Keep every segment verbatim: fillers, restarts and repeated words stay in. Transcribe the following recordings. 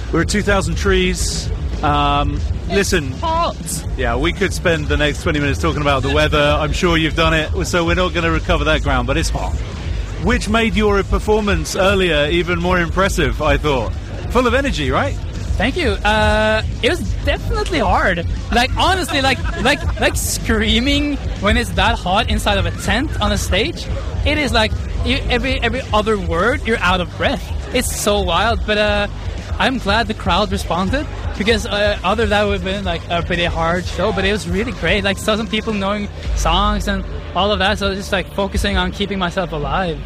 We're at two thousand Trees. Um, listen, hot. Yeah, we could spend the next twenty minutes talking about the weather. I'm sure you've done it, so we're not going to recover that ground, but it's hot. Which made your performance earlier even more impressive, I thought. Full of energy, right? Thank you. Uh, it was definitely hard. Like, honestly, like like like screaming when it's that hot inside of a tent on a stage. It is like you, every every other word, you're out of breath. It's so wild, but uh, I'm glad the crowd responded, because uh, other than that would have been like a pretty hard show, but it was really great. Like, saw some people knowing songs and all of that, so just like focusing on keeping myself alive.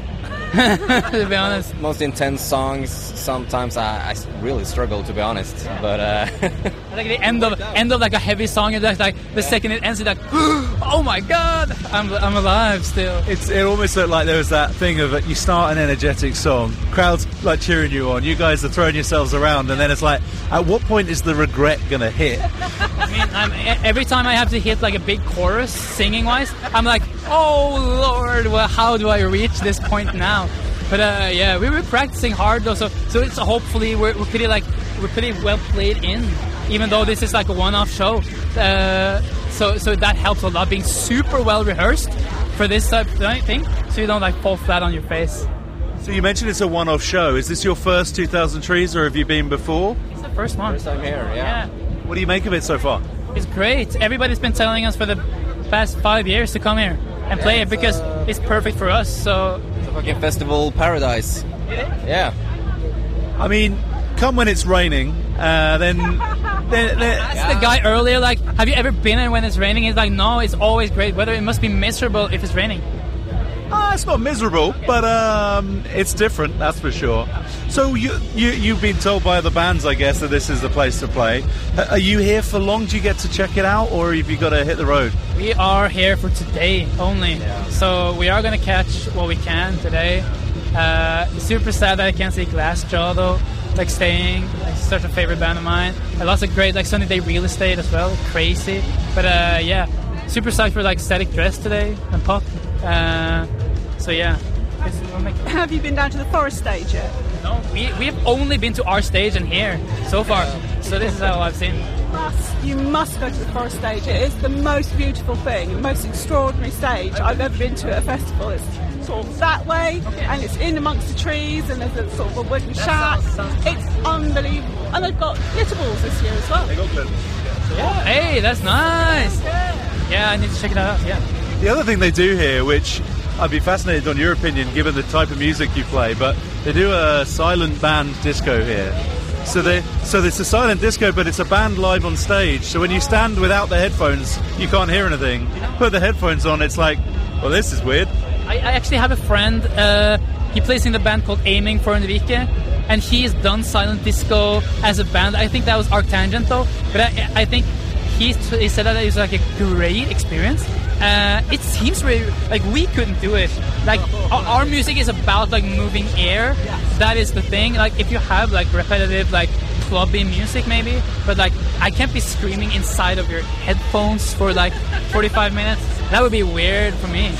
To be honest, most intense songs. Sometimes I, I really struggle, to be honest. But uh... like the end of end of like a heavy song, and like the second it ends, it's like, oh my god, I'm I'm alive still. It's it almost looked like there was that thing of you start an energetic song, crowds like cheering you on, you guys are throwing yourselves around, and then it's like, at what point is the regret gonna hit? I mean, I'm, every time I have to hit like a big chorus singing wise, I'm like, oh lord, well, how do I reach this point now? But uh, yeah, we were practicing hard though, so so it's hopefully we're, we're pretty like we're pretty well played in, even though this is like a one-off show. Uh, so so that helps a lot, being super well rehearsed for this type of thing, so you don't like fall flat on your face. So you mentioned it's a one-off show. Is this your first two thousand Trees, or have you been before? It's the first one. First time here, yeah. yeah. What do you make of it so far? It's great. Everybody's been telling us for the past five years to come here and yeah, play it it's, because uh, it's perfect for us. So it's a fucking festival paradise. Yeah. I mean, come when it's raining, uh, then... then, then That's yeah. the guy earlier, like, have you ever been in when it's raining? He's like, no, it's always great weather. It must be miserable if it's raining. Uh, it's not miserable, but um, it's different, that's for sure. So you, you, you've been told by the bands, I guess, that this is the place to play. Are you here for long? Do you get to check it out, or have you got to hit the road? We are here for today only. Yeah. So we are going to catch what we can today. Uh, super sad that I can't see Glassjaw, though. Like, staying, like, such a favorite band of mine. And lots of great, like, Sunny Day Real Estate as well. Crazy. But uh, yeah, super psyched for like Static Dress today and Pop. Uh, so yeah. Have you been down to the Forest stage yet? No, we we have only been to our stage and here so far. So this is how I've seen. Must, you must go to the Forest stage. It is the most beautiful thing, the most extraordinary stage I've ever been to at a festival. It's sort of that way, okay. And it's in amongst the trees, and there's a sort of a wooden shack. Sounds, sounds it's unbelievable. And they've got glitter balls this year as well. They got glitter. Yeah. Hey, that's nice. Yeah, I need to check it out. Yeah. The other thing they do here, which I'd be fascinated on your opinion, given the type of music you play, but they do a silent band disco here. So they, so it's a silent disco, but it's a band live on stage. So when you stand without the headphones, you can't hear anything. Put the headphones on, it's like, well, this is weird. I, I actually have a friend. Uh, he plays in the band called Aiming for Enrique, and he's done silent disco as a band. I think that was Arctangent though, but I, I think he, he said that it was like a great experience. Uh, it seems really like we couldn't do it. Like our, our music is about like moving air. That is the thing. Like if you have like repetitive like clubby music maybe, but like I can't be screaming inside of your headphones for like forty-five minutes. That would be weird for me.